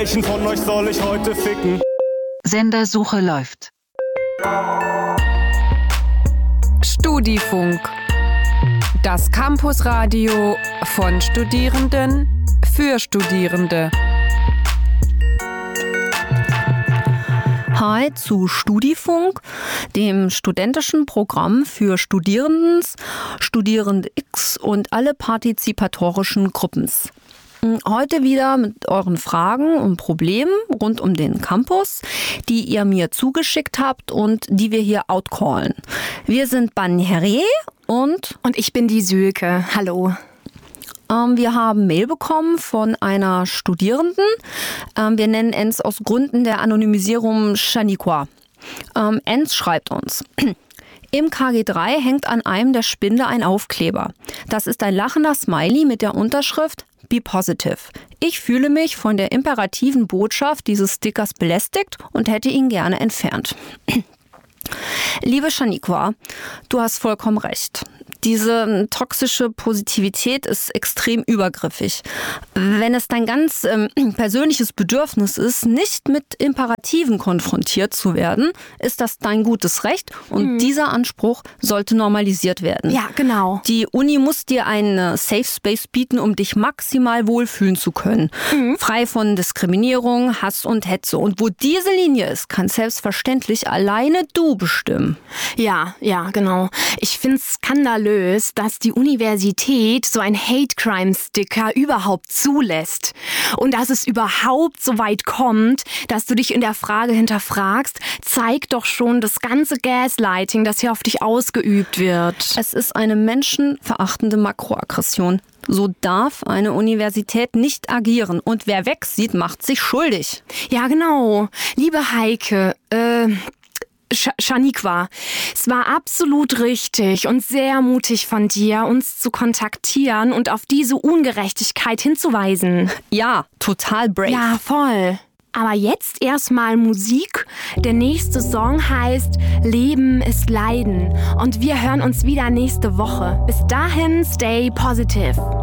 Welchen von euch soll ich heute ficken? Sendersuche läuft. Studifunk. Das Campusradio von Studierenden für Studierende. Hi zu Studifunk, dem studentischen Programm für Studierendens, Studierende X und alle partizipatorischen Gruppens. Heute wieder mit euren Fragen und Problemen rund um den Campus, die ihr mir zugeschickt habt und die wir hier outcallen. Wir sind Banjere und ich bin die Sülke. Hallo. Wir haben Mail bekommen von einer Studierenden. Wir nennen Enz aus Gründen der Anonymisierung Shaniqua. Enz schreibt uns: Im KG3 hängt an einem der Spinde ein Aufkleber. Das ist ein lachender Smiley mit der Unterschrift Be Positive. Ich fühle mich von der imperativen Botschaft dieses Stickers belästigt und hätte ihn gerne entfernt. Liebe Shaniqua, du hast vollkommen recht. Diese toxische Positivität ist extrem übergriffig. Wenn es dein ganz persönliches Bedürfnis ist, nicht mit Imperativen konfrontiert zu werden, ist das dein gutes Recht und dieser Anspruch sollte normalisiert werden. Ja, genau. Die Uni muss dir einen Safe Space bieten, um dich maximal wohlfühlen zu können. Frei von Diskriminierung, Hass und Hetze. Und wo diese Linie ist, kann selbstverständlich alleine du bestimmen. Ja, genau. Ich finde es skandalös, dass die Universität so ein Hate-Crime-Sticker überhaupt zulässt. Und dass es überhaupt so weit kommt, dass du dich in der Frage hinterfragst, zeigt doch schon das ganze Gaslighting, das hier auf dich ausgeübt wird. Es ist eine menschenverachtende Makroaggression. So darf eine Universität nicht agieren. Und wer wegsieht, macht sich schuldig. Ja, genau. Liebe Heike, Shaniqua, es war absolut richtig und sehr mutig von dir, uns zu kontaktieren und auf diese Ungerechtigkeit hinzuweisen. Ja, total brave. Ja, voll. Aber jetzt erstmal Musik. Der nächste Song heißt Leben ist Leiden und wir hören uns wieder nächste Woche. Bis dahin, stay positive.